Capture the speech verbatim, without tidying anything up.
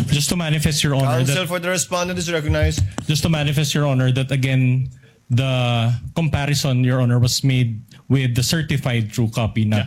Just to manifest, Your Honor, Counsel that, for the respondent is recognized. just to manifest, Your Honor, that again, the comparison, Your Honor, was made with the certified true copy, not